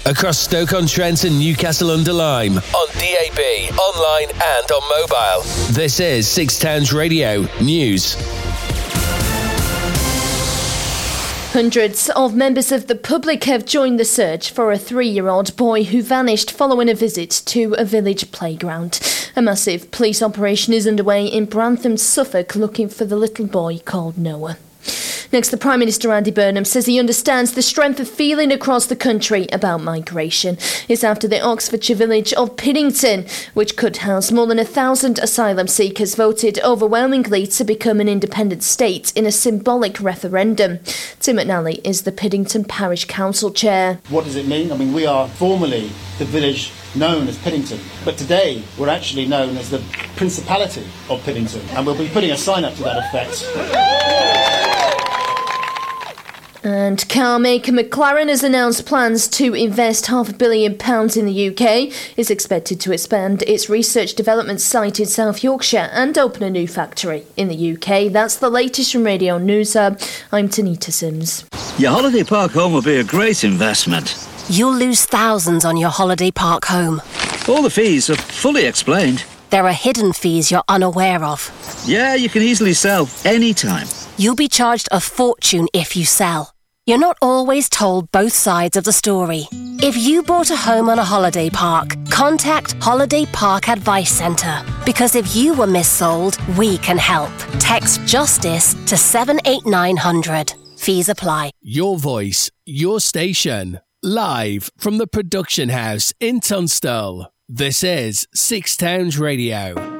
across Stoke-on-Trent and Newcastle-under-Lyme, on DAB, online and on mobile. This is Six Towns Radio News. Hundreds of members of the public have joined the search for a 3-year-old boy who vanished following a visit to a village playground. A massive police operation is underway in Brantham, Suffolk, looking for the little boy called Noah. Next, the Prime Minister Andy Burnham says he understands the strength of feeling across the country about migration. It's after the Oxfordshire village of Piddington, which could house more than 1,000 asylum seekers, voted overwhelmingly to become an independent state in a symbolic referendum. Tim McNally is the Piddington Parish Council Chair. What does it mean? I mean, we are formally the village known as Piddington, but today we're actually known as the Principality of Piddington, and we'll be putting a sign up to that effect. And car maker McLaren has announced plans to invest £500 million in the UK. It's expected to expand its research development site in South Yorkshire and open a new factory in the UK. That's the latest from Radio News Hub. I'm Tanita Sims. Your holiday park home will be a great investment. You'll lose thousands on your holiday park home. All the fees are fully explained. There are hidden fees you're unaware of. Yeah, you can easily sell anytime. You'll be charged a fortune if you sell. You're not always told both sides of the story. If you bought a home on a holiday park, contact Holiday Park Advice Centre. Because if you were missold, we can help. Text JUSTICE to 78900. Fees apply. Your voice, your station. Live from the production house in Tunstall. This is Six Towns Radio.